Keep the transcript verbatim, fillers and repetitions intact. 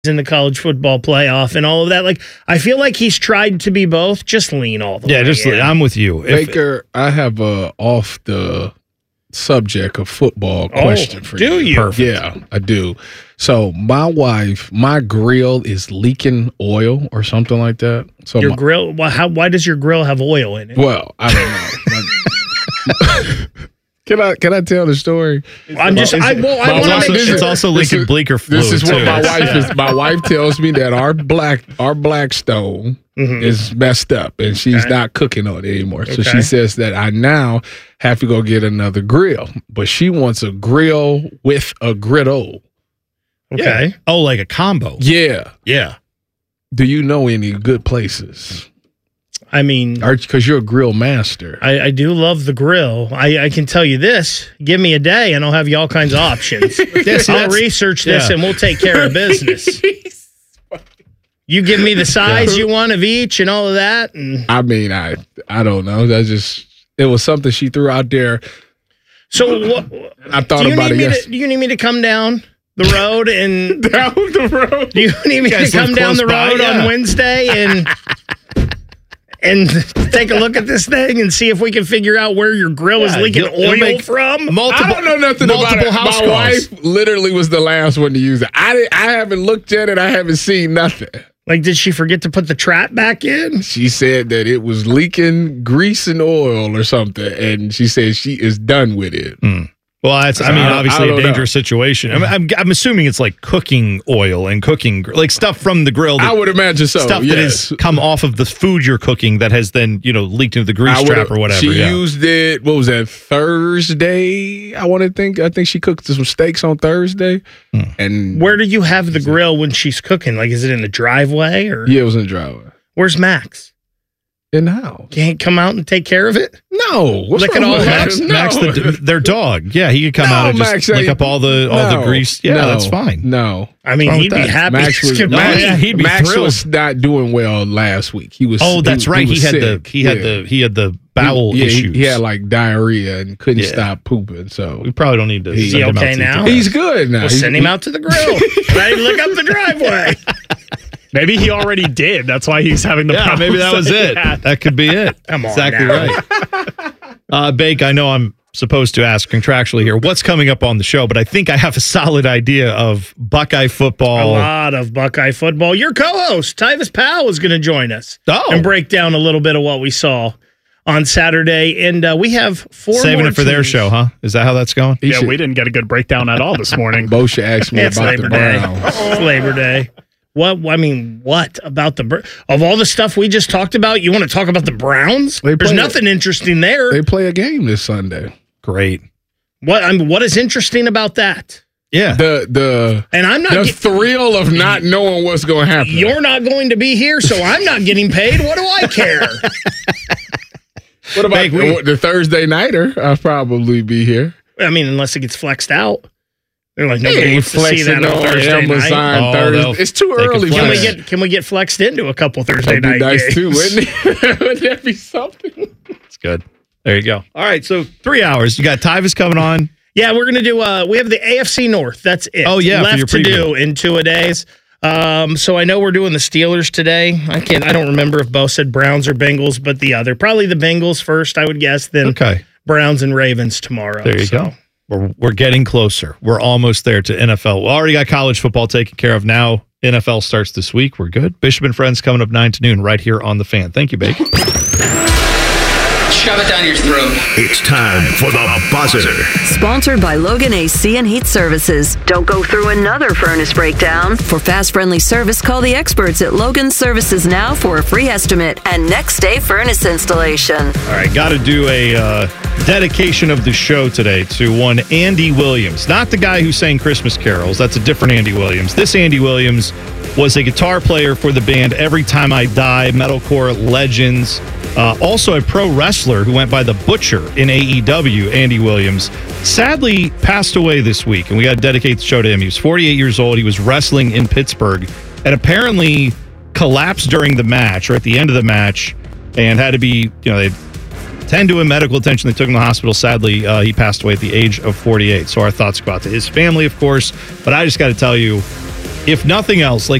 in the college football playoff and all of that. Like, I feel like he's tried to be both. Just lean all the yeah, way. Yeah, just in. I'm with you. If, Baker, I have a off the subject of football oh, question for do you. you? Perfect. Yeah, I do. So my wife, my grill is leaking oil or something like that. So Your my, grill, why, how, why does your grill have oil in it? well, I don't know. Can I can I tell the story? I'm just, I, well, I My want wife- to make it's sure. is- also this leaking is- bleaker fluid. This is what too. my That's- wife is. My wife tells me that our black our Blackstone Mhm. is messed up and she's Okay. not cooking on it anymore. So Okay. she says that I now have to go get another grill, but she wants a grill with a griddle. Okay. Oh, like a combo. Yeah. Yeah. Do you know any good places? I mean, Because you're a grill master. I, I do love the grill. I, I can tell you this. Give me a day and I'll have you all kinds of options. Yes, I'll that's- research this yeah. and we'll take care of business. You give me the size you want of each and all of that. And I mean, I I don't know. That's just it was something she threw out there. so what? I thought do you about need it me yesterday. to, do you need me to come down the road and Down the road. do you need me to guys live come down close the by? road Yeah. on Wednesday and and take a look at this thing and see if we can figure out where your grill is Yeah, leaking you'll- you'll oil make from? Multiple, I don't know nothing about multiple it. house My calls. wife literally was the last one to use it. I didn't, I haven't looked at it. I haven't seen nothing. Like, did she forget to put the trap back in? She said that it was leaking grease and oil or something, and she said she is done with it. Well, that's, I So mean, I don't- obviously I a don't know. dangerous situation. I'm, I'm, I'm assuming it's like cooking oil and cooking, gr- like stuff from the grill. That, I would imagine so. stuff yes. that has come off of the food you're cooking that has then, you know, leaked into the grease I trap would've- or whatever. She yeah. used it. What was that? Thursday. I want to think. I think she cooked some steaks on Thursday, and Where do you have the grill when she's cooking? Like, is it in the driveway or yeah, it was in the driveway where's Max? in the house. Can't come out and take care of it? No, what's Lick it wrong all with up? Max, that? Max No. the, their dog. Yeah, he could come No, out and just Max lick ain't- up all the all the No, grease. Yeah, no, that's fine. No, I mean, wrong he'd with be that? happy. Max was, as can Max, be. yeah, he'd be Max thrilled. was not doing well last week. He was. Oh, that's he, right. He, He, was had sick. the he had Yeah. the he had the bowel yeah, he- issues. He, had like diarrhea and couldn't Yeah. stop pooping. So we probably don't need to. Is send he him out okay to now? eat. he's good now. We'll He- send him out to the grill. Right, look up the driveway. Maybe he already did. That's why he's having the Yeah, problems maybe that was it. Yeah. That could be it. Come on exactly now. right. Uh, Bake, I know I'm supposed to ask contractually here what's coming up on the show, but I think I have a solid idea of Buckeye A football. lot of Buckeye football. Your co-host, Tyvis Powell, is going to join us Oh. and break down a little bit of what we saw on Saturday. And uh, we have four Saving more it for their teams. show, huh? Is that how that's going? he Yeah, should- we didn't get a good breakdown at all this morning. Bosha asked me It's about Labor the Day. Browns. It's Labor Day. What I mean, what about the Br- of all the stuff we just talked about? You want to talk about the Browns? They There's play- nothing interesting there. They play a game this Sunday. Great. What I mean, what is interesting about that? Yeah. The the And I'm not. the get- thrill of not knowing what's going to happen. you're not going to be here, so I'm not getting paid. What do I care? What about Big, we- the, the Thursday nighter? I'll probably be here. I mean, unless it gets flexed out. They're like, nobody Hey, gets to see that flexing on on Thursday Amazon night. Oh, Thursday. they'll- It's too they can early. Can for we that. get can we get flexed into a couple Thursday That'd be night nice games? too, wouldn't it? Wouldn't that be something? It's good. There you go. All right. So three hours. You got Tyvis coming on. Yeah, we're gonna do. Uh, we have the A F C North. That's it. Oh, yeah, for left your to preview. do in two a days. Um, so I know we're doing the Steelers today. I can't. I don't remember if Bo said Browns or Bengals, but the other probably the Bengals first. I would guess. Then Okay. Browns and Ravens tomorrow. There you So, go. We're, we're getting closer. We're almost there to N F L. We already got college football taken care of. Now N F L starts this week. We're good. Bishop and Friends coming up nine to noon right here on The Fan. Thank you, Bacon. Shove it down your throat. It's time for the buzzer. Sponsored by Logan A C and Heat Services. Don't go through another furnace breakdown. For fast, friendly service, call the experts at Logan Services now for a free estimate and next day furnace installation. All right, got to do a uh, dedication of the show today to one Andy Williams. Not the guy who sang Christmas carols. That's a different Andy Williams. This Andy Williams was a guitar player for the band Every Time I Die, metalcore legends. Uh, also a pro wrestler who went by the Butcher in A E W, Andy Williams. Sadly passed away this week, and we got to dedicate the show to him. He was forty-eight years old. He was wrestling in Pittsburgh and apparently collapsed during the match or at the end of the match and had to be, you know, they tend to him, medical attention. They took him to the hospital. Sadly, uh, he passed away at the age of forty-eight. So our thoughts go out to his family, of course. But I just got to tell you, if nothing else, like